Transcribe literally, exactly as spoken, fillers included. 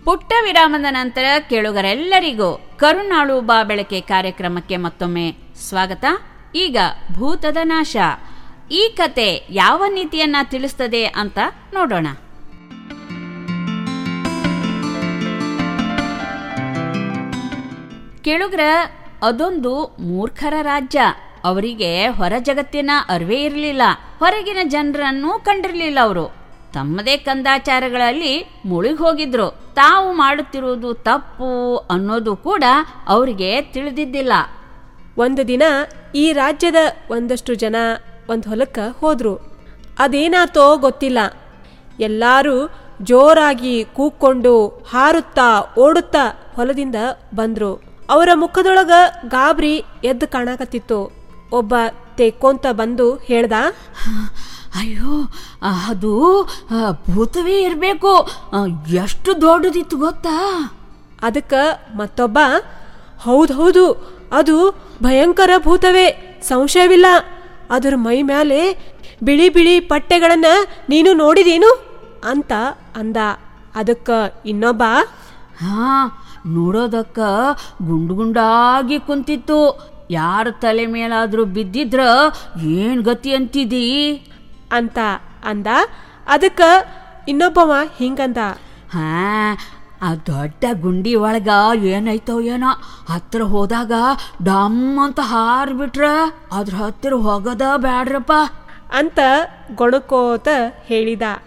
ಪುಟ್ಟ ವಿರಾಮದ ನಂತರ ಕೇಳುಗರೆಲ್ಲರಿಗೂ ಕರುನಾಳು ಬಾ ಬೆಳಕೆ ಕಾರ್ಯಕ್ರಮಕ್ಕೆ ಮತ್ತೊಮ್ಮೆ ಸ್ವಾಗತ. ಈಗ ಭೂತದ ನಾಶ ಈ ಕತೆ ಯಾವ ನೀತಿಯನ್ನ ತಿಳಿಸ್ತದೆ ಅಂತ ನೋಡೋಣ. ಕೇಳುಗರ, ಅದೊಂದು ಮೂರ್ಖರ ರಾಜ್ಯ. ಅವರಿಗೆ ಹೊರ ಜಗತ್ತಿನ ಅರಿವೇ ಇರಲಿಲ್ಲ, ಹೊರಗಿನ ಜನರನ್ನು ಕಂಡಿರಲಿಲ್ಲ. ಅವರು ತಮ್ಮದೇ ಕಂದಾಚಾರಗಳಲ್ಲಿ ಮುಳುಗಿ ಹೋಗಿದ್ರು. ತಾವು ಮಾಡುತ್ತಿರುವುದು ತಪ್ಪು ಅನ್ನೋದು ಕೂಡ ಅವರಿಗೆ ತಿಳಿದಿದ್ದಿಲ್ಲ. ಒಂದು ದಿನ ಈ ರಾಜ್ಯದ ಒಂದಷ್ಟು ಜನ ಒಂದು ಹೊಲಕ್ಕೆ ಹೋದ್ರು. ಅದೇನಾತೋ ಗೊತ್ತಿಲ್ಲ, ಎಲ್ಲರೂ ಜೋರಾಗಿ ಕೂಕ್ಕೊಂಡು ಹಾರುತ್ತಾ ಓಡುತ್ತಾ ಹೊಲದಿಂದ ಬಂದ್ರು. ಅವರ ಮುಖದೊಳಗ ಗಾಬರಿ ಎದ್ದು ಕಾಣಕತ್ತಿತ್ತು. ಒಬ್ಬ ತೆಕ್ಕೊಂತ ಬಂದು ಹೇಳ್ದ, ಅಯ್ಯೋ, ಅದು ಭೂತವೇ ಇರಬೇಕು, ಎಷ್ಟು ದೊಡ್ಡದಿತ್ತು ಗೊತ್ತಾ? ಅದಕ್ಕೆ ಮತ್ತೊಬ್ಬ, ಹೌದು ಹೌದು, ಅದು ಭಯಂಕರ ಭೂತವೇ, ಸಂಶಯವಿಲ್ಲ. ಅದರ ಮೈ ಮೇಲೆ ಬಿಳಿ ಬಿಳಿ ಪಟ್ಟೆಗಳನ್ನ ನೀನು ನೋಡಿದೀನು ಅಂತ ಅಂದ. ಅದಕ್ಕೆ ಇನ್ನೊಬ್ಬ, ಹಾ, ನೋಡೋದಕ್ಕ ಗುಂಡು ಗುಂಡಾಗಿ ಕುಂತಿತ್ತು, ಯಾರ ತಲೆ ಮೇಲಾದ್ರೂ ಬಿದ್ದಿದ್ರ ಏನ್ ಗತಿ ಅಂತಿದಿ ಅಂತ ಅಂದ. ಅದಕ್ಕೆ ಇನ್ನೊಬ್ಬವ ಹಿಂಗಂದ, ಹಾ, ಆ ದೊಡ್ಡ ಗುಂಡಿ ಒಳಗ ಏನಾಯ್ತೋ ಏನೋ, ಹತ್ರ ಹೋದಾಗ ಡಮ್ ಅಂತ ಹಾರ್ಬಿಟ್ರ ಅದ್ರ ಹತ್ತಿರ ಹೋಗೋದ ಬ್ಯಾಡ್ರಪ್ಪ ಅಂತ ಗೊಣಕೋತ ಹೇಳಿದ.